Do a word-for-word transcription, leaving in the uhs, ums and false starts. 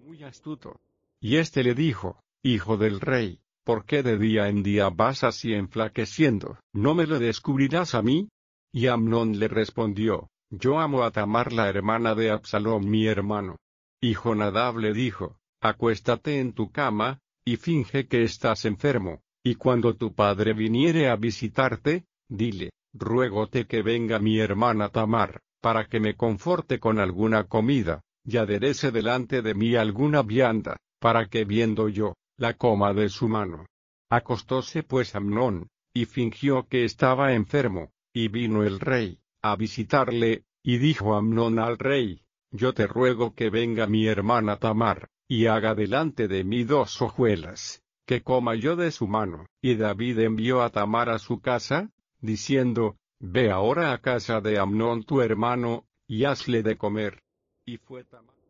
muy astuto. Y éste le dijo: Hijo del rey, ¿por qué de día en día vas así enflaqueciendo? ¿No me lo descubrirás a mí? Y Amnón le respondió: Yo amo a Tamar, la hermana de Absalom mi hermano. Y Jonadab le dijo: Acuéstate en tu cama, y finge que estás enfermo, y cuando tu padre viniere a visitarte, dile: Ruégote que venga mi hermana Tamar, para que me conforte con alguna comida, y aderece delante de mí alguna vianda, para que viendo yo, la coma de su mano. Acostóse pues Amnón, y fingió que estaba enfermo, y vino el rey a visitarle, y dijo Amnón al rey: Yo te ruego que venga mi hermana Tamar, y haga delante de mí dos hojuelas, que coma yo de su mano. Y David envió a Tamar a su casa, diciendo: Ve ahora a casa de Amnón tu hermano, y hazle de comer. Y fue Tamar.